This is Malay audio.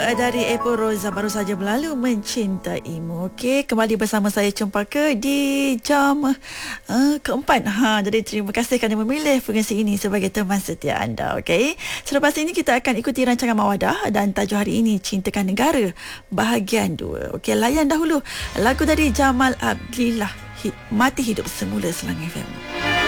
dari Apple Rosa baru saja berlalu Mencintaimu. Okey, kembali bersama saya Cempaka di jam keempat. Jadi terima kasih kerana memilih frekuensi ini sebagai teman setia anda. Okey. Selepas ini kita akan ikuti rancangan Mawadah dan tajuk hari ini Cintakan Negara bahagian 2. Okey, layan dahulu lagu dari Jamal Abdillah Mati Hidup Semula Selang FM.